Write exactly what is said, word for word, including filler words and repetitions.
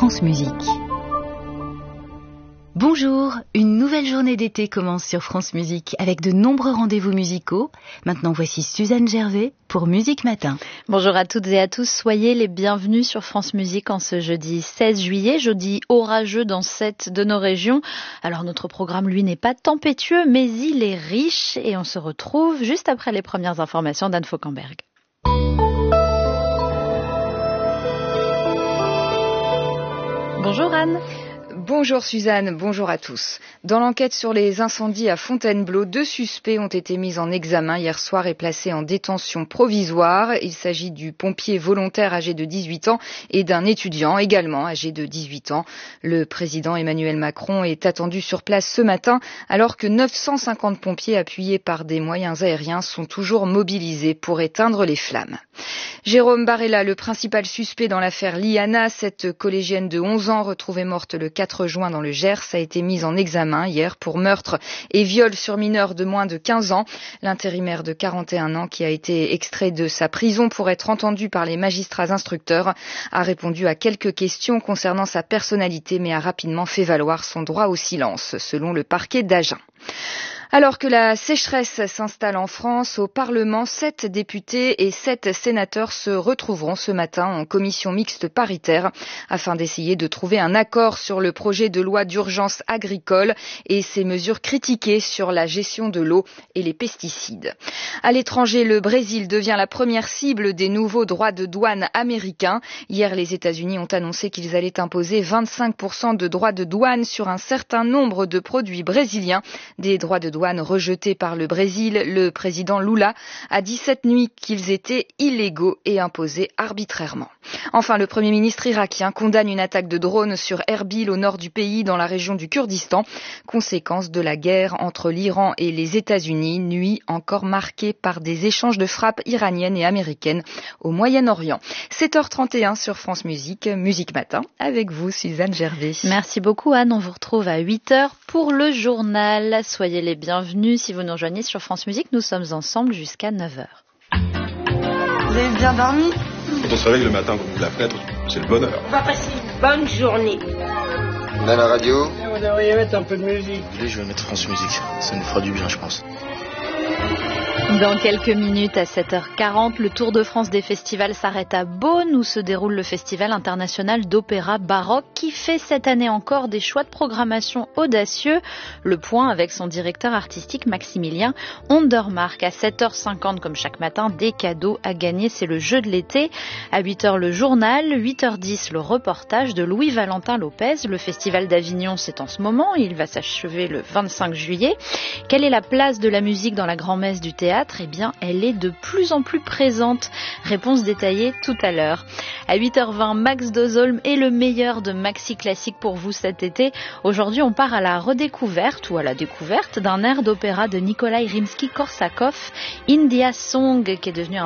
France Musique. Bonjour, une nouvelle journée d'été commence sur France Musique avec de nombreux rendez-vous musicaux. Maintenant voici Suzanne Gervais pour Musique Matin. Bonjour à toutes et à tous, soyez les bienvenus sur France Musique en ce jeudi seize juillet, jeudi orageux dans sept de nos régions. Alors notre programme lui n'est pas tempétueux mais il est riche et on se retrouve juste après les premières informations d'Anne Fauquemberg. Bonjour Anne. Bonjour Suzanne, bonjour à tous. Dans l'enquête sur les incendies à Fontainebleau, deux suspects ont été mis en examen hier soir et placés en détention provisoire. Il s'agit du pompier volontaire âgé de dix-huit ans et d'un étudiant également âgé de dix-huit ans. Le président Emmanuel Macron est attendu sur place ce matin alors que neuf cent cinquante pompiers appuyés par des moyens aériens sont toujours mobilisés pour éteindre les flammes. Jérôme Barella, le principal suspect dans l'affaire Liana, cette collégienne de onze ans retrouvée morte le quatre juin dans le Gers, a été mise en examen hier pour meurtre et viol sur mineur de moins de quinze ans. L'intérimaire de quarante et un ans, qui a été extrait de sa prison pour être entendu par les magistrats instructeurs, a répondu à quelques questions concernant sa personnalité mais a rapidement fait valoir son droit au silence, selon le parquet d'Agen. Alors que la sécheresse s'installe en France, au Parlement, sept députés et sept sénateurs se retrouveront ce matin en commission mixte paritaire afin d'essayer de trouver un accord sur le projet de loi d'urgence agricole et ses mesures critiquées sur la gestion de l'eau et les pesticides. À l'étranger, le Brésil devient la première cible des nouveaux droits de douane américains. Hier, les États-Unis ont annoncé qu'ils allaient imposer vingt-cinq pour cent de droits de douane sur un certain nombre de produits brésiliens, des droits de douane rejetés par le Brésil. Le président Lula a dit cette nuit qu'ils étaient illégaux et imposés arbitrairement. Enfin, le Premier ministre irakien condamne une attaque de drone sur Erbil au nord du pays, dans la région du Kurdistan, conséquence de la guerre entre l'Iran et les États-Unis, nuit encore marquée par des échanges de frappes iraniennes et américaines au Moyen-Orient. sept heures trente et un sur France Musique, Musique Matin, avec vous Suzanne Gervais. Merci beaucoup Anne, on vous retrouve à huit heures pour le journal. Soyez les bienvenus si vous nous rejoignez sur France Musique, nous sommes ensemble jusqu'à neuf heures. Vous avez bien dormi ? Quand on se réveille le matin au bout de la fenêtre, c'est le bonheur. On va passer une bonne journée. On a la radio. Vous devriez mettre un peu de musique. Allez, je vais mettre France Musique, ça nous fera du bien je pense. Dans quelques minutes, à sept heures quarante, le Tour de France des festivals s'arrête à Beaune, où se déroule le Festival international d'opéra baroque, qui fait cette année encore des choix de programmation audacieux. Le point avec son directeur artistique Maximilien Ondermark. À sept heures cinquante, comme chaque matin, des cadeaux à gagner, c'est le jeu de l'été. À huit heures, le journal. huit heures dix, le reportage de Louis-Valentin Lopez. Le Festival d'Avignon, c'est en ce moment. Il va s'achever le vingt-cinq juillet. Quelle est la place de la musique dans la grand-messe du théâtre ? Eh bien, elle est de plus en plus présente. Réponse détaillée tout à l'heure. À huit heures vingt, Max Dozolm est le meilleur de Maxi Classique pour vous cet été. Aujourd'hui, on part à la redécouverte ou à la découverte d'un air d'opéra de Nikolai Rimsky-Korsakov, India Song, qui est devenu un